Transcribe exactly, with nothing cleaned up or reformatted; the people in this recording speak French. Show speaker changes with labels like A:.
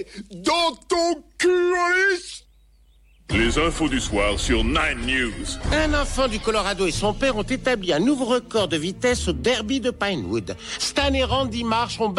A: dans ton cul, Alice.
B: Les infos du soir sur Nine News.
C: Un enfant du Colorado et son père ont établi un nouveau record de vitesse au derby de Pinewood. Stan et Randy Marsh ont